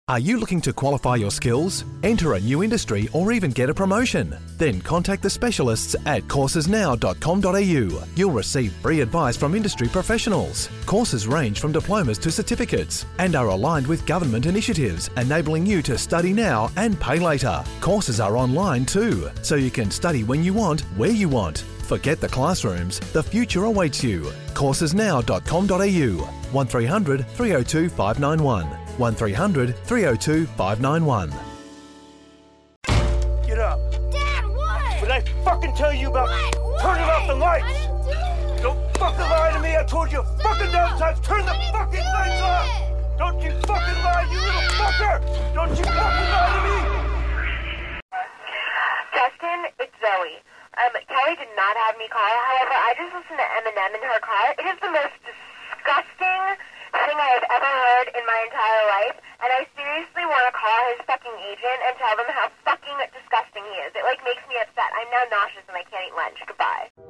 Are you looking to qualify your skills, enter a new industry, or even get a promotion? Then contact the specialists at coursesnow.com.au. You'll receive free advice from industry professionals. Courses range from diplomas to certificates and are aligned with government initiatives, enabling you to study now and pay later. Courses are online too, so you can study when you want, where you want. Forget the classrooms, the future awaits you. Coursesnow.com.au, 1300 302 591. 1300 302 591. Get up. Dad, what? Did I fucking tell you about turning off the lights? I didn't do it. Don't fucking lie to me. I told you fucking down times. Turn the fucking lights off. Don't you fucking lie, you little fucker. Don't you fucking lie to me. Justin, it's Zoe. Kelly did not have me call. However, I just listened to Eminem in her car. It is the most disgusting thing I have ever heard in my entire life, and I seriously want to call his fucking agent and tell them how fucking disgusting he is. It, makes me upset. I'm now nauseous and I can't eat lunch. Goodbye.